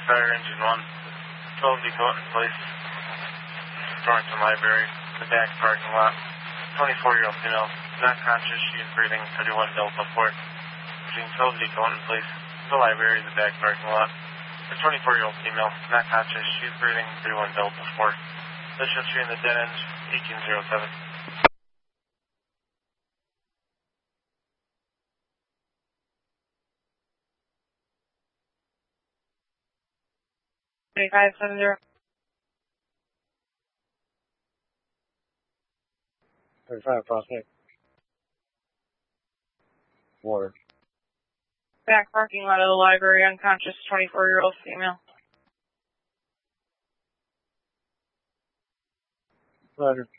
Fire Engine 1. 12 Dakota Place. Thornton Library. The back parking lot. 24-year-old female. Not conscious. She is breathing. 31 Delta 4. Between 12 Dakota Place. The library. The back parking lot. The 24-year-old female. Not conscious. She is breathing. 31 Delta 4. This history in the dead end. 1807. 3570. 35 prospect. Water. Back parking lot of the library, unconscious 24-year-old female. Roger.